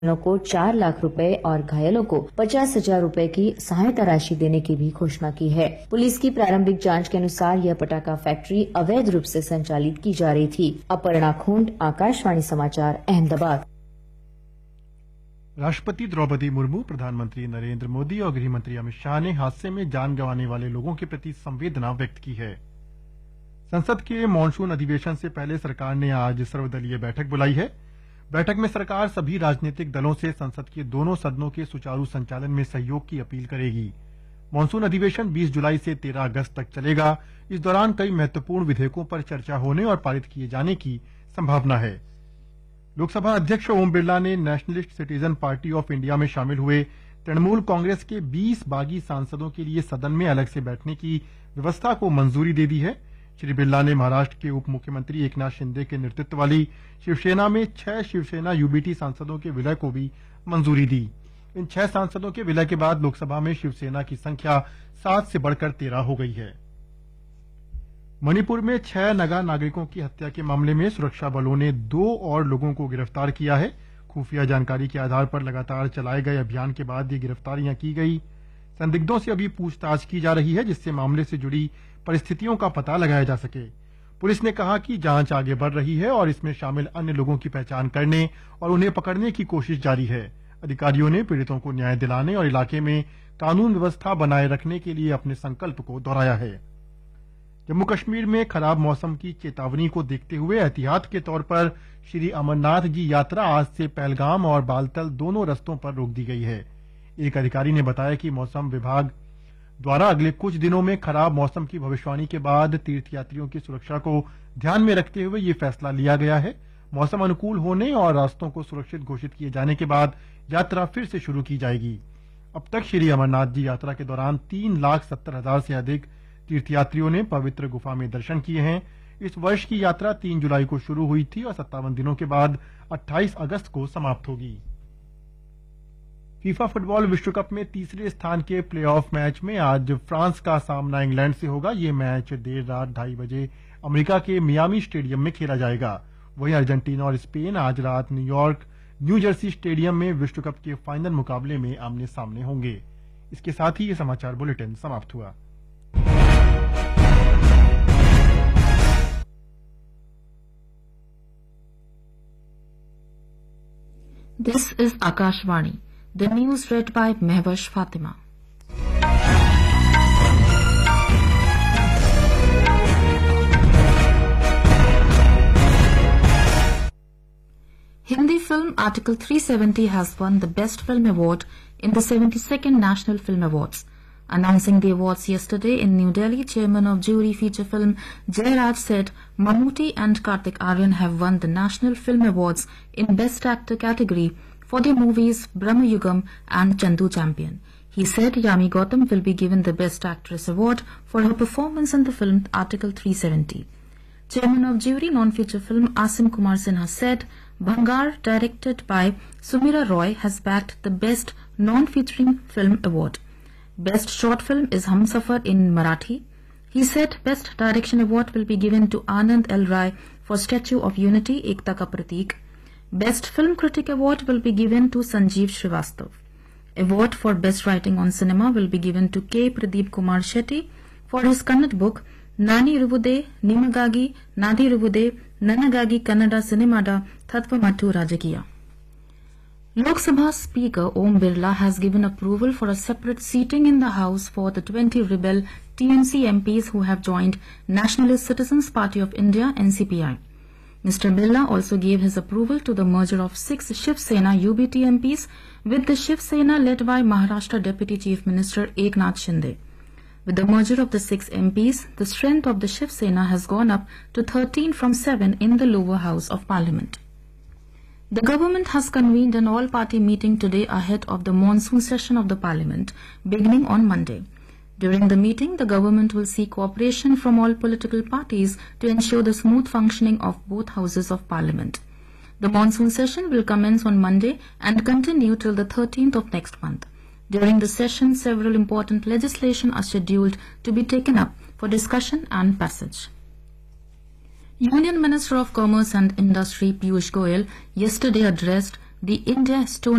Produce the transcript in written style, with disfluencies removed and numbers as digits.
को 4 लाख रुपए और घायलों को 50,000 रुपए की सहायता राशि देने की भी घोषणा की है। पुलिस की प्रारंभिक जांच के अनुसार यह पटाखा फैक्ट्री अवैध रूप से संचालित की जा रही थी। अपर्णा खूंट, आकाशवाणी समाचार, अहमदाबाद। राष्ट्रपति द्रौपदी मुर्मू, प्रधानमंत्री नरेंद्र मोदी और गृह मंत्री अमित शाह ने हादसे में जान गंवाने वाले लोगों के प्रति संवेदना व्यक्त की है। संसद के मॉनसून अधिवेशन से पहले सरकार ने आज सर्वदलीय बैठक बुलाई है। बैठक में सरकार सभी राजनीतिक दलों से संसद के दोनों सदनों के सुचारू संचालन में सहयोग की अपील करेगी। मॉनसून अधिवेशन 20 जुलाई से 13 अगस्त तक चलेगा। इस दौरान कई महत्वपूर्ण विधेयकों पर चर्चा होने और पारित किए जाने की संभावना है। लोकसभा अध्यक्ष ओम बिरला ने nationalist citizen party of India में शामिल हुए तृणमूल कांग्रेस के 20 बागी सांसदों के लिए सदन में अलग से बैठने की व्यवस्था को मंजूरी दे दी है। श्री बिरला ने महाराष्ट्र के उप मुख्यमंत्री एकनाथ शिंदे के नेतृत्व वाली शिवसेना में 6 शिवसेना यूबीटी सांसदों के विलय को भी मंजूरी दी। इन 6 सांसदों के विलय के बाद लोकसभा में शिवसेना की संख्या 7 से बढ़कर 13 हो गई है। मणिपुर में 6 नगा नागरिकों की हत्या के मामले में सुरक्षा बलों ने 2 और लोगों को गिरफ्तार किया है। खुफिया जानकारी के आधार पर लगातार चलाए गए अभियान के बाद ये गिरफ्तारियां की गई। संदिग्धों से अभी पूछताछ की जा रही है, जिससे मामले से जुड़ी परिस्थितियों का पता लगाया जा सके। पुलिस ने कहा कि जांच आगे बढ़ रही है और इसमें शामिल अन्य लोगों की पहचान करने और उन्हें पकड़ने की कोशिश जारी है। अधिकारियों ने पीड़ितों को न्याय दिलाने और इलाके में कानून व्यवस्था बनाए रखने के लिए अपने संकल्प को दोहराया है। जम्मू कश्मीर में खराब मौसम की चेतावनी को देखते हुए एहतियात के तौर पर श्री अमरनाथ जी यात्रा आज से पहलगाम और बालतल दोनों रस्तों पर रोक दी गई है। एक अधिकारी ने बताया कि मौसम विभाग द्वारा अगले कुछ दिनों में खराब मौसम की भविष्यवाणी के बाद तीर्थयात्रियों की सुरक्षा को ध्यान में रखते हुए ये फैसला लिया गया है। मौसम अनुकूल होने और रास्तों को सुरक्षित घोषित किए जाने के बाद यात्रा फिर से शुरू की जाएगी। अब तक श्री अमरनाथ जी यात्रा के दौरान 3,70,000 से अधिक तीर्थयात्रियों ने पवित्र गुफा में दर्शन किए हैं। इस वर्ष की यात्रा 3 जुलाई को शुरू हुई थी और 57 दिनों के बाद 28 अगस्त को समाप्त होगी। फीफा फुटबॉल विश्व कप में तीसरे स्थान के प्लेऑफ मैच में आज फ्रांस का सामना इंग्लैंड से होगा। ये मैच देर रात 2:30 बजे अमेरिका के मियामी स्टेडियम में खेला जाएगा। वहीं अर्जेंटीना और स्पेन आज रात न्यूयॉर्क न्यू जर्सी स्टेडियम में विश्व कप के फाइनल मुकाबले में आमने सामने होंगे। इसके साथ ही ये समाचार बुलेटिन समाप्त हुआ। This is Akashvani. The news read by Mehwash Fatima. Hindi film Article 370 has won the Best Film Award in the 72nd National Film Awards. Announcing the awards yesterday in New Delhi, Chairman of Jury feature film Jairaj said Mammootty and Kartik Aaryan have won the National Film Awards in Best Actor category for their movies Brahmayugam and Chandu Champion. He said Yami Gautam will be given the Best Actress Award for her performance in the film Article 370. Chairman of Jury non-feature film Asim Kumar Sinha said Bhangar, directed by Sumira Roy, has bagged the Best Non-Featuring Film Award. Best Short Film is Humsafar in Marathi. He said Best Direction Award will be given to Anand L. Rai for Statue of Unity, Ekta Ka Pratik. Best Film Critic Award will be given to Sanjeev Srivastav. Award for Best Writing on Cinema will be given to K. Pradeep Kumar Shetty for his Kannada book Nani Rubude, Nimagagi, Nadi Rubude, Nanagagi Kannada Cinemada Tattvamattu Rajakiya. Lok Sabha Speaker Om Birla has given approval for a separate seating in the House for the 20 rebel TMC MPs who have joined Nationalist Citizens Party of India (NCPI). Mr. Birla also gave his approval to the merger of 6 Shiv Sena UBT MPs with the Shiv Sena led by Maharashtra Deputy Chief Minister Eknath Shinde. With the merger of the 6 MPs, the strength of the Shiv Sena has gone up to 13 from 7 in the lower house of Parliament. The government has convened an all-party meeting today ahead of the monsoon session of the Parliament, beginning on Monday. During the meeting, the government will seek cooperation from all political parties to ensure the smooth functioning of both houses of Parliament. The monsoon session will commence on Monday and continue till the 13th of next month. During the session, several important legislation are scheduled to be taken up for discussion and passage. Union Minister of Commerce and Industry Piyush Goyal yesterday addressed the India-Estonia